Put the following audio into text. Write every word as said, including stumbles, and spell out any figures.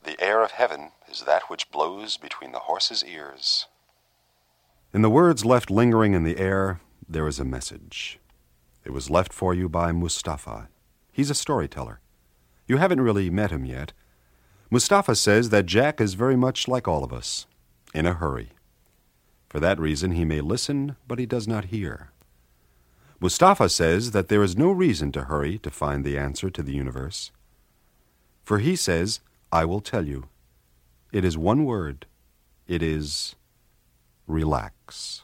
The air of heaven is that which blows between the horse's ears. In the words left lingering in the air, there is a message. It was left for you by Mustafa. He's a storyteller. You haven't really met him yet. Mustafa says that Jack is very much like all of us, in a hurry. For that reason, he may listen, but he does not hear. Mustafa says that there is no reason to hurry to find the answer to the universe. For he says, I will tell you. It is one word. It is relax.